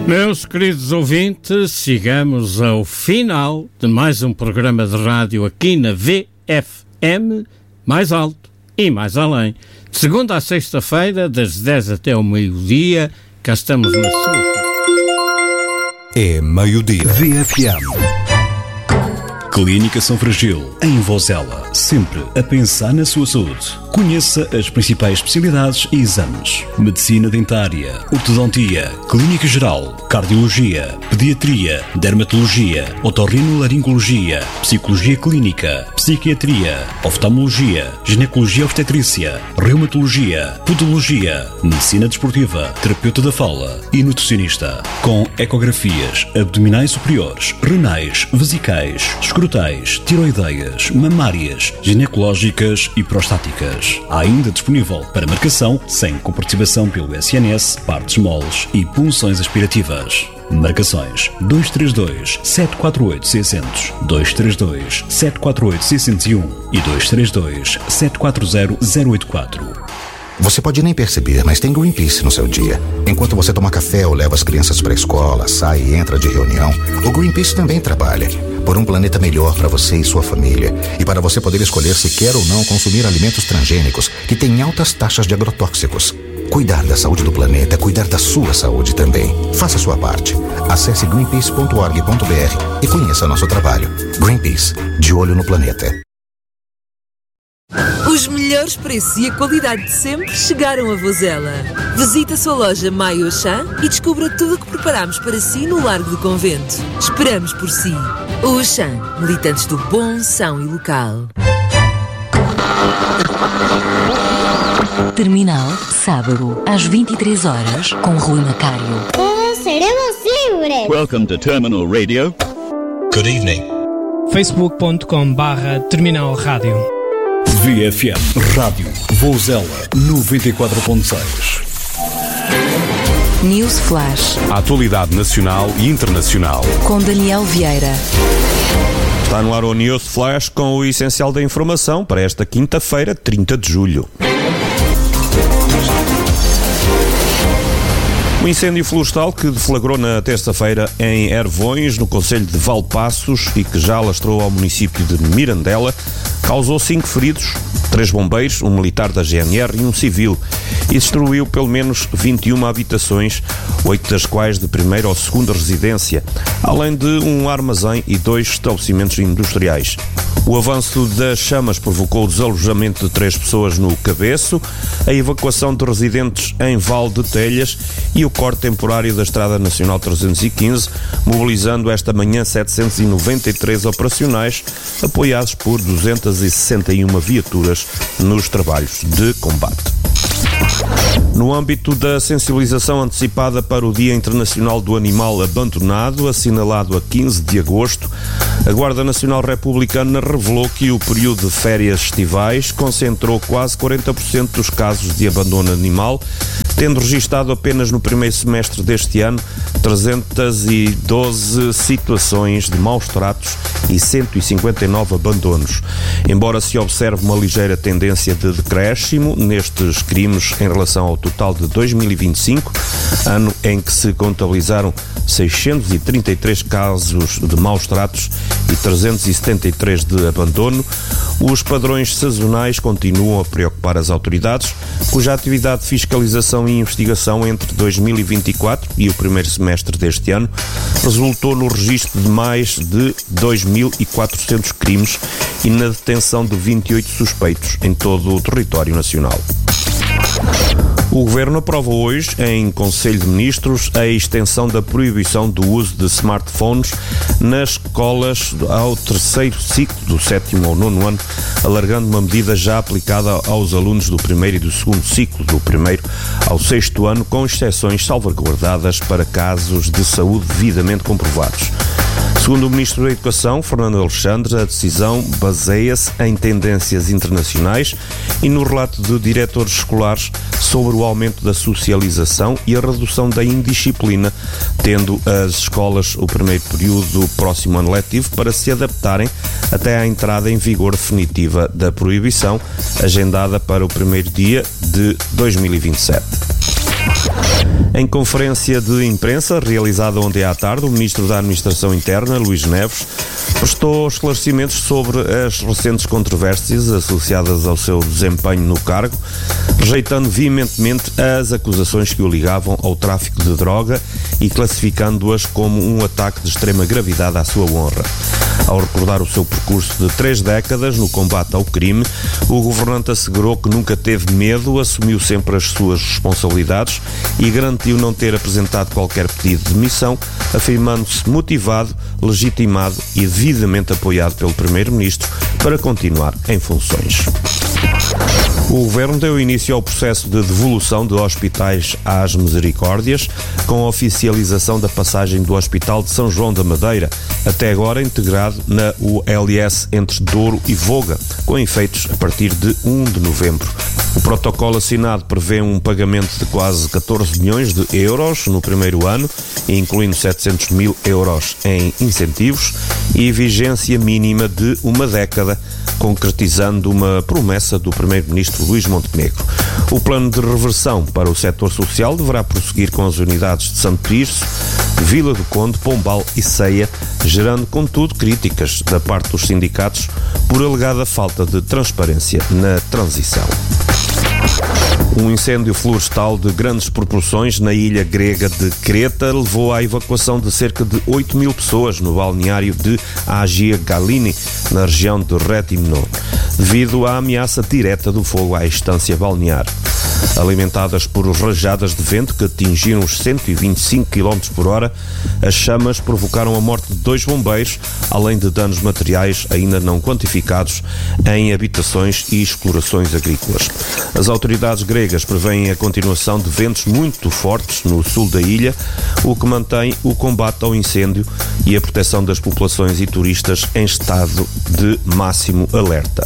Meus queridos ouvintes, chegamos ao final de mais um programa de rádio aqui na VFM, mais alto e mais além. De segunda a sexta-feira, das 10 até ao meio-dia, cá estamos na sua. É meio-dia. VFM. Clínica São Fragil, em Vozela, sempre a pensar na sua saúde. Conheça as principais especialidades e exames: medicina dentária, ortodontia, clínica geral, cardiologia, pediatria, dermatologia, otorrinolaringologia, psicologia clínica, psiquiatria, oftalmologia, ginecologia obstetrícia, reumatologia, podologia, medicina desportiva, terapeuta da fala e nutricionista. Com ecografias abdominais superiores, renais, vesicais, escrotais, tiroideias, mamárias, ginecológicas e prostáticas. Há ainda disponível para marcação, sem comparticipação pelo SNS, partes moles e punções aspirativas. Marcações 232-748-600, 232-748-601 e 232-740-084. Você pode nem perceber, mas tem Greenpeace no seu dia. Enquanto você toma café ou leva as crianças para a escola, sai e entra de reunião, o Greenpeace também trabalha por um planeta melhor para você e sua família, e para você poder escolher se quer ou não consumir alimentos transgênicos que têm altas taxas de agrotóxicos. Cuidar da saúde do planeta é cuidar da sua saúde também. Faça a sua parte. Acesse greenpeace.org.br e conheça nosso trabalho. Greenpeace, de olho no planeta. Os melhores preços e a qualidade de sempre chegaram a Vozela. Visite a sua loja Maio Auchan e descubra tudo o que preparamos para si no Largo do Convento. Esperamos por si. O Auchan, militantes do bom, são e local. Terminal, sábado, às 23 horas, com Rui Macário. Seremos livres. Welcome to Terminal Radio. Good evening. Facebook.com/Terminal Rádio. VFM Rádio Vozela 94.6. News Flash. A atualidade nacional e internacional. Com Daniel Vieira. Está no ar o News Flash com o essencial da informação para esta quinta-feira, 30 de julho. O incêndio florestal que deflagrou na terça-feira em Ervões, no concelho de Valpassos, e que já alastrou ao município de Mirandela, causou 5 feridos, 3 bombeiros, um militar da GNR e um civil, e destruiu pelo menos 21 habitações, 8 das quais de primeira ou segunda residência, além de um armazém e 2 estabelecimentos industriais. O avanço das chamas provocou o desalojamento de 3 pessoas no Cabeço, a evacuação de residentes em Val de Telhas e o corte temporário da Estrada Nacional 315, mobilizando esta manhã 793 operacionais, apoiados por 261 viaturas nos trabalhos de combate. No âmbito da sensibilização antecipada para o Dia Internacional do Animal Abandonado, assinalado a 15 de agosto, a Guarda Nacional Republicana revelou que o período de férias estivais concentrou quase 40% dos casos de abandono animal, tendo registado apenas no primeiro semestre deste ano 312 situações de maus tratos e 159 abandonos. Embora se observe uma ligeira tendência de decréscimo nestes crimes em relação ao total de 2025, ano em que se contabilizaram 633 casos de maus tratos e 373 de abandono, os padrões sazonais continuam a preocupar as autoridades, cuja atividade de fiscalização e investigação entre 2024 e o primeiro semestre deste ano resultou no registro de mais de 2.400 crimes e na detenção de 28 suspeitos em todo o território nacional. O Governo aprova hoje, em Conselho de Ministros, a extensão da proibição do uso de smartphones nas escolas ao terceiro ciclo do 7º ao 9º ano, alargando uma medida já aplicada aos alunos do primeiro e do segundo ciclo, do primeiro ao 6º ano, com exceções salvaguardadas para casos de saúde devidamente comprovados. Segundo o Ministro da Educação, Fernando Alexandre, a decisão baseia-se em tendências internacionais e no relato de diretores escolares sobre o aumento da socialização e a redução da indisciplina, tendo as escolas o primeiro período do próximo ano letivo para se adaptarem até à entrada em vigor definitiva da proibição, agendada para o primeiro dia de 2027. Em conferência de imprensa realizada ontem à tarde, o Ministro da Administração Interna, Luís Neves, prestou esclarecimentos sobre as recentes controvérsias associadas ao seu desempenho no cargo, rejeitando veementemente as acusações que o ligavam ao tráfico de droga e classificando-as como um ataque de extrema gravidade à sua honra. Ao recordar o seu percurso de 3 décadas no combate ao crime, o governante assegurou que nunca teve medo, assumiu sempre as suas responsabilidades e garantiu não ter apresentado qualquer pedido de demissão, afirmando-se motivado, legitimado e devidamente apoiado pelo Primeiro-Ministro para continuar em funções. O Governo deu início ao processo de devolução de hospitais às Misericórdias, com a oficialização da passagem do Hospital de São João da Madeira, até agora integrado na ULS entre Douro e Voga, com efeitos a partir de 1 de novembro. O protocolo assinado prevê um pagamento de quase 14 milhões de euros no primeiro ano, incluindo 700 mil euros em incentivos e vigência mínima de 1 década, concretizando uma promessa do Primeiro-Ministro Luís Montenegro. O plano de reversão para o setor social deverá prosseguir com as unidades de Santo Tirso, Vila do Conde, Pombal e Ceia, gerando, contudo, críticas da parte dos sindicatos por alegada falta de transparência na transição. Um incêndio florestal de grandes proporções na ilha grega de Creta levou à evacuação de cerca de 8 mil pessoas no balneário de Agia Galini, na região de Retimno, devido à ameaça direta do fogo à estância balnear. Alimentadas por rajadas de vento que atingiram os 125 km por hora, as chamas provocaram a morte de 2 bombeiros, além de danos materiais ainda não quantificados em habitações e explorações agrícolas. As autoridades gregas prevêem a continuação de ventos muito fortes no sul da ilha, o que mantém o combate ao incêndio e a proteção das populações e turistas em estado de máximo alerta.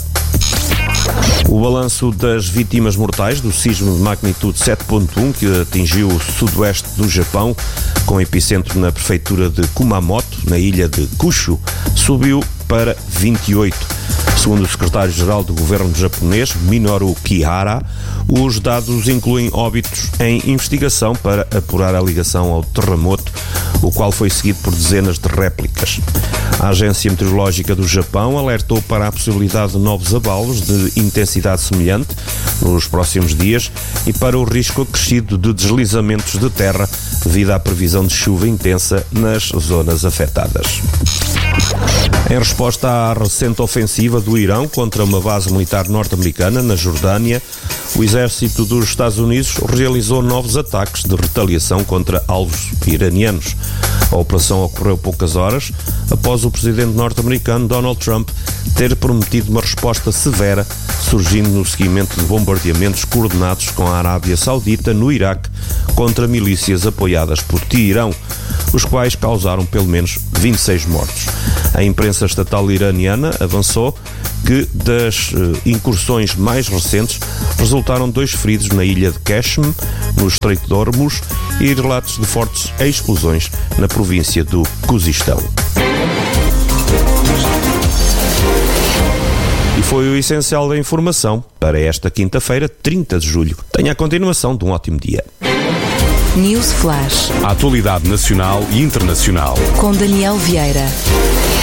O balanço das vítimas mortais do sismo de magnitude 7.1 que atingiu o sudoeste do Japão, com epicentro na prefeitura de Kumamoto, na ilha de Kyushu, subiu para 28. Segundo o secretário-geral do governo japonês, Minoru Kihara, os dados incluem óbitos em investigação para apurar a ligação ao terremoto, o qual foi seguido por dezenas de réplicas. A Agência Meteorológica do Japão alertou para a possibilidade de novos abalos de intensidade semelhante nos próximos dias e para o risco acrescido de deslizamentos de terra devido à previsão de chuva intensa nas zonas afetadas. Em resposta à recente ofensiva do Irão contra uma base militar norte-americana na Jordânia, o exército dos Estados Unidos realizou novos ataques de retaliação contra alvos iranianos. A operação ocorreu poucas horas após o presidente norte-americano Donald Trump ter prometido uma resposta severa, surgindo no seguimento de bombardeamentos coordenados com a Arábia Saudita no Iraque contra milícias apoiadas por Teherão, os quais causaram pelo menos 26 mortos. A imprensa estatal iraniana avançou que das incursões mais recentes resultaram 2 feridos na ilha de Qashm, no Estreito de Hormuz, e relatos de fortes explosões na província do Khuzistão. E foi o essencial da informação para esta quinta-feira, 30 de julho. Tenha a continuação de um ótimo dia. News Flash. A atualidade nacional e internacional. Com Daniel Vieira.